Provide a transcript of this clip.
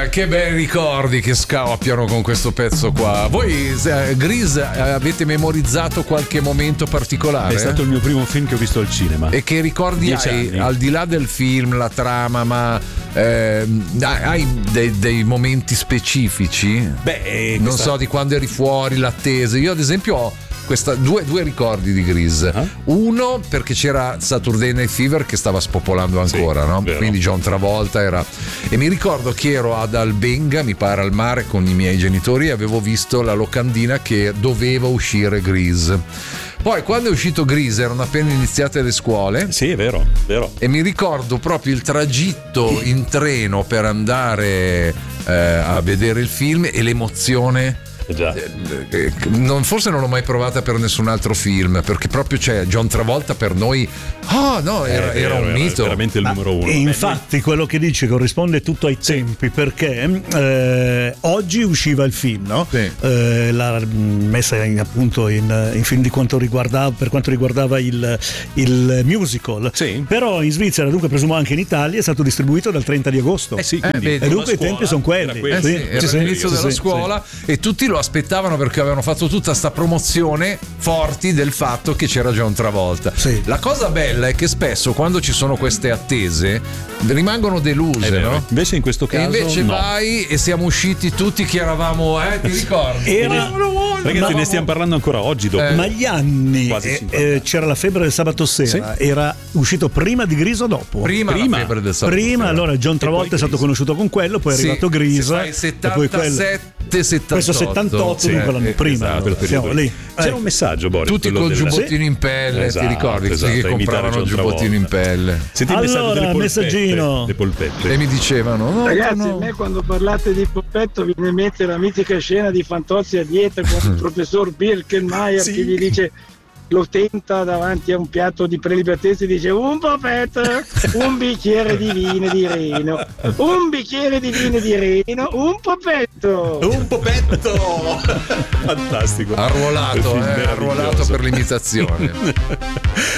Che bei ricordi che scappiano con questo pezzo qua. Voi, Grease, avete memorizzato qualche momento particolare? È stato il mio primo film che ho visto al cinema. E che ricordi 10 hai, anni. al di là del film, la trama, ma hai dei momenti specifici? Beh, Non so, di quando eri fuori, l'attesa. Io ad esempio ho due ricordi di Grease. Uno perché c'era Saturday Night Fever che stava spopolando ancora, no? Vero. Quindi John Travolta era. E mi ricordo che ero ad Albenga, mi pare al mare, con i miei genitori e avevo visto la locandina che doveva uscire Grease. Poi quando è uscito Grease erano appena iniziate le scuole. Sì, è vero. E mi ricordo proprio il tragitto in treno per andare a vedere il film e l'emozione. Già. Forse non l'ho mai provata per nessun altro film, perché proprio c'è John Travolta per noi. Era un mito. Veramente il numero uno. E infatti quello che dici corrisponde tutto ai tempi, perché oggi usciva il film, no? Sì. L'ha messa appunto in film per quanto riguardava il musical. Sì. Però in Svizzera, dunque presumo anche in Italia, è stato distribuito dal 30 di agosto. Sì, quindi vedi. E dunque i tempi sono quelli. Era l'inizio della scuola e tutti lo aspettavano perché avevano fatto tutta sta promozione forti del fatto che c'era John Travolta. Sì. La cosa bella è che spesso quando ci sono queste attese rimangono deluse, no? Invece in questo caso E invece no. vai e siamo usciti tutti che eravamo, ti ricordi? Ragazzi, ne stiamo parlando ancora oggi dopo. Ma gli anni Quasi 50. c'era la febbre del sabato sera, era uscito prima di Grease o dopo? Prima. La febbre del sabato Prima, sera. allora John Travolta poi è stato conosciuto con quello, poi è arrivato Grease, se e poi quello. 78. Questo 78, dunque l'anno prima. Esatto, quel Siamo periodo lì. C'era un messaggio, Boris. Tutti quello col del- giubbottino in pelle, Esatto, ti ricordi? esatto, Che imitare compravano il John giubbottino in Travolta. pelle. Senti il messaggio Allora, delle polpette. messaggino. Le polpette. E mi dicevano: no, Ragazzi, no. a me quando parlate di Poppetto viene in mente la mitica scena di Fantozzi a dieta con il professor Birkenmeier che gli dice, lo tenta davanti a un piatto di prelibatezza e dice: un Poppetto, un bicchiere di vino di Reno, un bicchiere di vino di Reno, un Poppetto. Un popetto! Fantastico. Arruolato, Quel film arruolato meraviglioso. per l'imitazione.